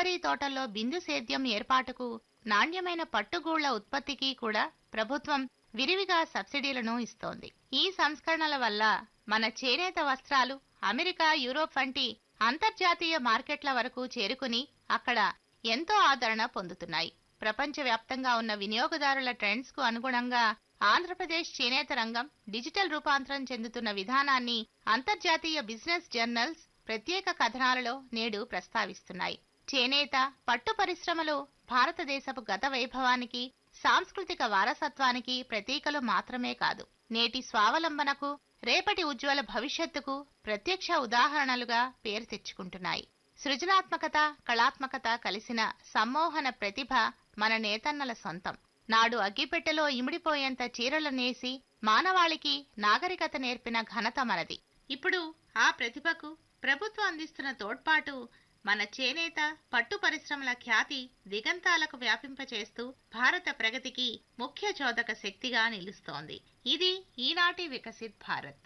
కొబ్బరి తోటల్లో బిందు సేద్యం ఏర్పాటుకు, నాణ్యమైన పట్టుగూళ్ల ఉత్పత్తికి కూడా ప్రభుత్వం విరివిగా సబ్సిడీలను ఇస్తోంది. ఈ సంస్కరణల వల్ల మన చేనేత వస్త్రాలు అమెరికా, యూరోప్ వంటి అంతర్జాతీయ మార్కెట్ల వరకు చేరుకుని అక్కడ ఎంతో ఆదరణ పొందుతున్నాయి. ప్రపంచవ్యాప్తంగా ఉన్న వినియోగదారుల ట్రెండ్స్ కు అనుగుణంగా ఆంధ్రప్రదేశ్ చేనేత రంగం డిజిటల్ రూపాంతరం చెందుతున్న విధానాన్ని అంతర్జాతీయ బిజినెస్ జర్నల్స్ ప్రత్యేక కథనాలలో నేడు ప్రస్తావిస్తున్నాయి. చేనేత, పట్టు పరిశ్రమలు భారతదేశపు గత వైభవానికి, సాంస్కృతిక వారసత్వానికి ప్రతీకలు మాత్రమే కాదు, నేటి స్వావలంబనకు, రేపటి ఉజ్వల భవిష్యత్తుకు ప్రత్యక్ష ఉదాహరణలుగా పేరు తెచ్చుకుంటున్నాయి. సృజనాత్మకత, కళాత్మకత కలిసిన సమ్మోహన ప్రతిభ మన నేతన్నల సొంతం. నాడు అగ్గిపెట్టెలో ఇమిడిపోయేంత చీరలు నేసి మానవాళికి నాగరికత నేర్పిన ఘనత మనది. ఇప్పుడు ఆ ప్రతిభకు ప్రభుత్వం అందిస్తున్న తోడ్పాటు మన చేనేత, పట్టు పరిశ్రమల ఖ్యాతి దిగంతాలకు వ్యాపింపచేస్తూ భారత ప్రగతికి ముఖ్య చోదక శక్తిగా నిలుస్తోంది. ఇది ఈనాటి వికసిత్ భారత్.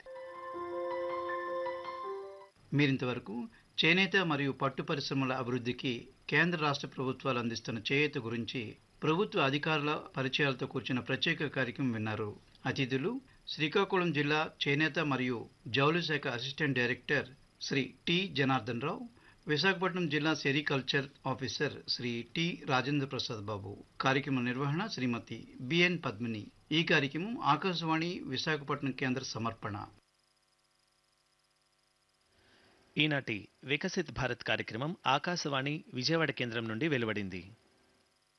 మీరింతవరకు చేనేత మరియు పట్టు పరిశ్రమల అభివృద్ధికి కేంద్ర రాష్ట్ర ప్రభుత్వాలు అందిస్తున్న చేయూత గురించి ప్రభుత్వ అధికారుల పరిచయాలతో కూర్చున్న ప్రత్యేక కార్యక్రమం విన్నారు. అతిథులు శ్రీకాకుళం జిల్లా చేనేత మరియు జౌళి శాఖ assistant director Shri T Janardhan Rao, Visakhapatnam జిల్లా sericulture officer Shri T Rajendra Prasad Babu. కార్యక్రమ నిర్వహణ శ్రీమతి బిఎన్ పద్మిని. ఈ కార్యక్రమం ఆకాశవాణి విశాఖపట్నం కేంద్ర సమర్పణ. ఈనాటి వికసిత్ భారత్ కార్యక్రమం ఆకాశవాణి విజయవాడ కేంద్రం నుండి వెలువడింది.